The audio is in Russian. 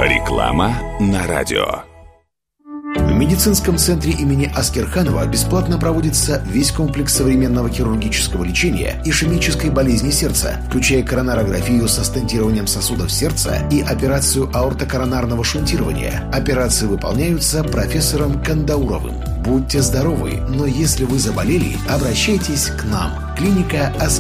Реклама на радио. В медицинском центре имени Аскерханова бесплатно проводится весь комплекс современного хирургического лечения ишемической болезни сердца, включая коронарографию со стентированием сосудов сердца и операцию аортокоронарного шунтирования. Операции выполняются профессором Кандауровым. Будьте здоровы, но если вы заболели, обращайтесь к нам. Клиника Аскерханова.